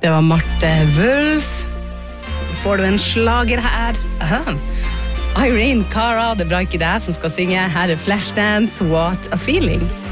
Det var Marte Wulf. Får du en slager her? Irene Cara, det bra ikke deg som skal synge. Her er Flashdance, What a Feeling.